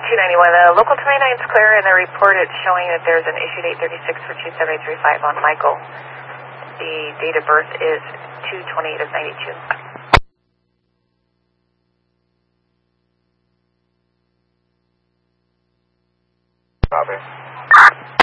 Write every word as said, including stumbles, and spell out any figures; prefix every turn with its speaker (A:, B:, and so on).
A: two ninety-one. The local twenty-nine is clear, and the report is showing that there's an issue date thirty-six for two seven eight three five on Michael. The date of birth is two twenty-eight of ninety-two.
B: Copy.